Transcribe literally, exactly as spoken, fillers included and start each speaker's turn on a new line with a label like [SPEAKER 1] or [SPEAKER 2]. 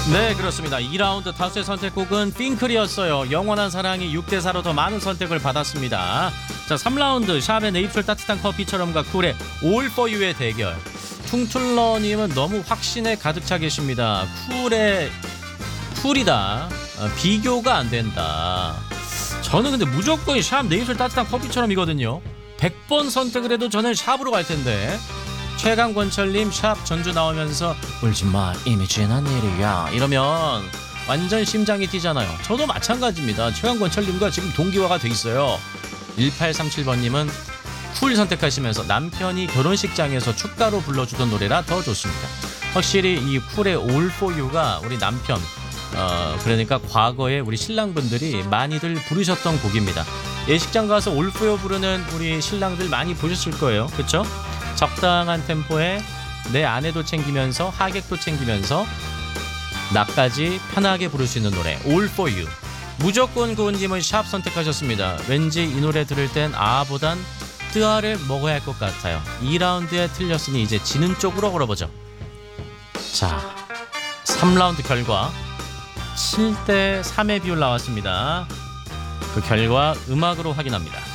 [SPEAKER 1] 네, 그렇습니다. 이 라운드 다수의 선택곡은 핑클이었어요. 영원한 사랑이 육 대 사로 더 많은 선택을 받았습니다. 자, 삼 라운드 샵의 내 입술 따뜻한 커피처럼과 쿨의 All For You의 대결. 퉁툴러님은 너무 확신에 가득 차 계십니다. 쿨의 쿨이다. 어, 비교가 안 된다. 저는 근데 무조건 샵 내 입술 따뜻한 커피처럼이거든요. 백 번 선택을 해도 저는 샵으로 갈 텐데. 최강권철님 샵 전주 나오면서 울지마 이미 지난 일이야 이러면 완전 심장이 뛰잖아요. 저도 마찬가지입니다. 최강권철님과 지금 동기화가 돼 있어요. 일팔삼칠 번님은 쿨 선택하시면서 남편이 결혼식장에서 축가로 불러주던 노래라 더 좋습니다. 확실히 이 쿨의 All For You가 우리 남편 어, 그러니까 과거에 우리 신랑분들이 많이들 부르셨던 곡입니다. 예식장 가서 All For You 부르는 우리 신랑들 많이 보셨을 거예요. 그렇죠? 적당한 템포에 내 아내도 챙기면서 하객도 챙기면서 나까지 편하게 부를 수 있는 노래 All For You. 무조건 고은님은 샵 선택하셨습니다. 왠지 이 노래 들을 땐 아보단 뜨아를 먹어야 할 것 같아요. 이 라운드에 틀렸으니 이제 지는 쪽으로 걸어보죠. 자, 삼 라운드 결과 칠 대 삼의 비율 나왔습니다. 그 결과 음악으로 확인합니다.